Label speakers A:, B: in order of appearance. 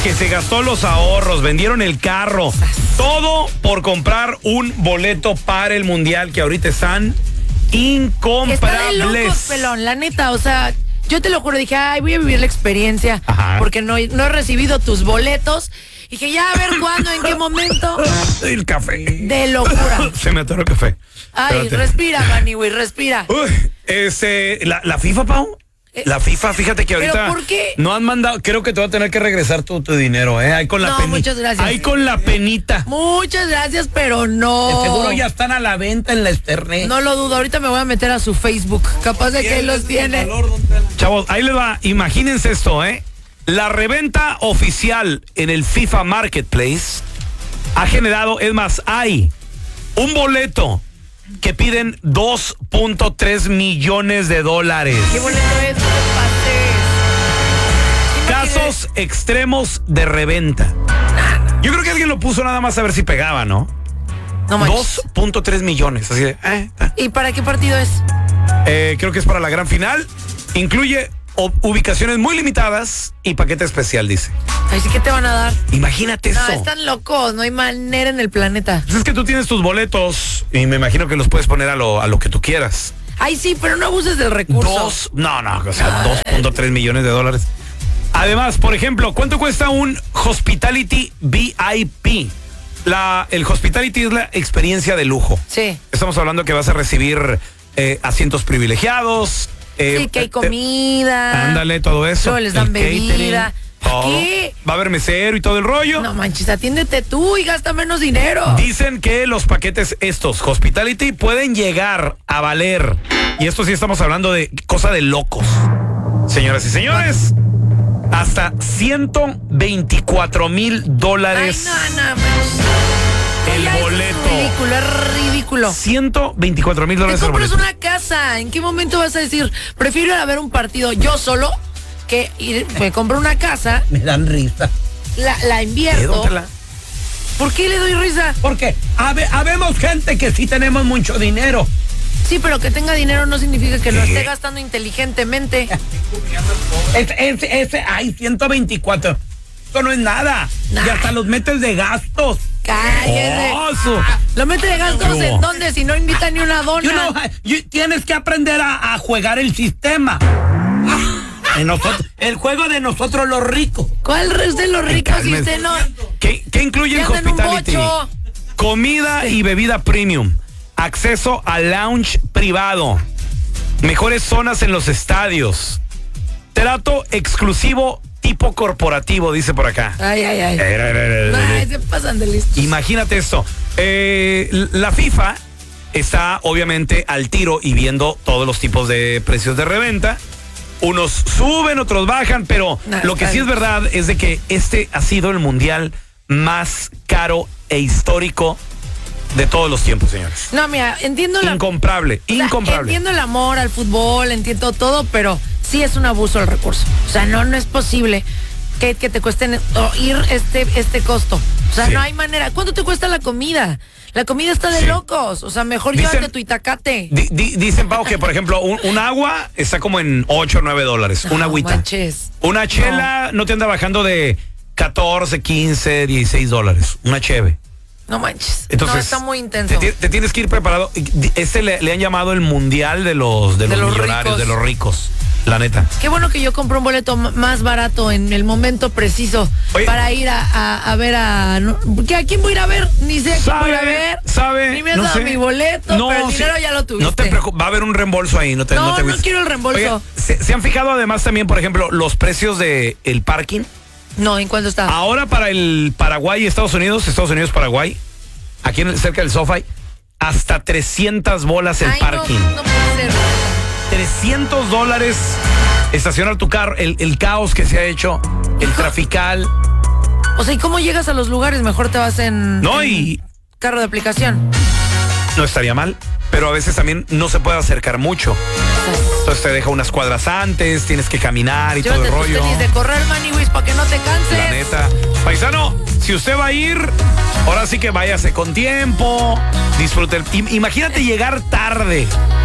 A: que se gastó los ahorros, vendieron el carro, todo por comprar un boleto para el Mundial, que ahorita están incomprables.
B: Está de locos, pelón, la neta, o sea, yo te lo juro, dije, ay, voy a vivir la experiencia, porque no he recibido tus boletos. Dije, ya, a ver cuándo, en qué momento.
A: El café.
B: De locura.
A: Se me atoró el café.
B: Ay,
A: Espérate.
B: respira, Manny, güey, respira.
A: La FIFA, Pau. La FIFA, fíjate que ahorita
B: ¿Pero por qué?
A: no han mandado, creo que te va a tener que regresar tu dinero, ahí con la
B: No,
A: penita.
B: muchas gracias.
A: Ahí con la penita.
B: Muchas gracias, pero no.
C: Seguro ya están a la venta en la Ethernet.
B: No lo dudo, ahorita me voy a meter a su Facebook. Capaz de que él los tiene.
A: Chavos, ahí les va, imagínense esto, La reventa oficial en el FIFA Marketplace ha generado, es más, hay un boleto que piden $2.3 millones.
B: ¿Qué boleto es?
A: Casos extremos de reventa. Yo creo que alguien lo puso nada más a ver si pegaba, ¿no?
B: No manches.
A: 2.3 millones, así de...
B: ¿Y para qué partido es?
A: Creo que es para la gran final. Incluye ubicaciones muy limitadas y paquete especial, dice.
B: Ay, sí, ¿qué te van a dar?
A: Imagínate
B: No,
A: eso.
B: están locos, no hay manera en el planeta.
A: Pues es que tú tienes tus boletos y me imagino que los puedes poner a lo que tú quieras.
B: Ay, sí, pero no abuses del recurso.
A: O sea, $2.3 millones. Además, por ejemplo, ¿cuánto cuesta un Hospitality VIP? El Hospitality es la experiencia de lujo.
B: Sí.
A: Estamos hablando que vas a recibir asientos privilegiados.
B: Sí, que hay comida.
A: Ándale, todo eso.
B: Luego les dan bebida.
A: Todo.
B: ¿Qué?
A: Va a haber mesero y todo el rollo.
B: No manches, atiéndete tú y gasta menos dinero.
A: Dicen que los paquetes estos, Hospitality, pueden llegar a valer, y esto sí estamos hablando de cosa de locos, señoras y señores, hasta $124,000.
B: Ay, no, manches.
A: El
B: Ya,
A: boleto.
B: Es ridículo.
A: $124,000
B: Te
A: el
B: compras
A: boleto.
B: una casa. ¿En qué momento vas a decir, prefiero ir a ver un partido yo solo que me compro una casa,
C: Me dan risa.
B: la invierto?
A: Dóntela.
B: ¿Por qué le doy risa?
C: Porque habemos gente que sí tenemos mucho dinero.
B: Sí, pero que tenga dinero no significa que lo esté gastando inteligentemente.
C: Hay 124. Eso no es nada.
B: Nah.
C: Y hasta los metes de gastos.
B: Cállese. ¿Lo mete de gastos en dónde? Si no invita ni una dona.
C: Tienes que aprender a jugar el sistema. El juego de nosotros los ricos.
B: ¿Cuál es de los ricos si usted no?
A: ¿Qué incluye el
B: Que andan un
A: Hospitality?
B: bocho.
A: Comida y bebida premium, acceso a lounge privado, mejores zonas en los estadios, trato exclusivo tipo corporativo, dice por acá.
B: Ay. Ay, se pasan de listos.
A: Imagínate esto. La FIFA está obviamente al tiro y viendo todos los tipos de precios de reventa. Unos suben, otros bajan, pero lo que sí es verdad es de que este ha sido el mundial más caro e histórico de todos los tiempos, señores.
B: No, mira, entiendo
A: Incomparable.
B: Entiendo el amor al fútbol, entiendo todo, pero sí es un abuso del recurso. O sea, no es posible que te cuesten ir este costo. O sea,
A: Sí.
B: no hay manera. ¿Cuánto te cuesta la comida? La comida está de locos. O sea, mejor llévate tu itacate.
A: Dicen, Pau, que por ejemplo, un agua está como en $8 o $9. Una agüita.
B: Manches.
A: Una chela no te anda bajando de $14, $15, $16. Una cheve.
B: No manches.
A: Entonces,
B: no, está muy intenso.
A: Te tienes que ir preparado. Le han llamado el mundial de los millonarios,
B: ricos.
A: de los ricos. La neta.
B: Qué bueno que yo compré un boleto más barato en el momento preciso.
A: Oye,
B: para ir a ver a... ¿A quién voy a ir a ver? Ni sé a quién voy a ir a ver. Ni me has dado mi boleto, pero el dinero ya lo tuviste.
A: No te preocupes, va a haber un reembolso ahí. No
B: no quiero el reembolso.
A: Oiga, ¿se han fijado además también, por ejemplo, los precios del parking?
B: No, ¿en cuánto está?
A: Ahora para el Paraguay y Estados Unidos, Paraguay, aquí cerca del SoFi, hasta $300 el parking.
B: No puede ser.
A: $300 estacionar tu carro, el caos que se ha hecho, el trafical.
B: O sea, ¿y cómo llegas a los lugares? Mejor te vas en carro de aplicación.
A: No estaría mal, pero a veces también no se puede acercar mucho. Entonces te deja unas cuadras antes, tienes que caminar y todo el rollo.
B: Tenis de correr, Maniwis, para que no te canses.
A: La neta. Paisano, si usted va a ir, ahora sí que váyase con tiempo, disfrute. Imagínate llegar tarde.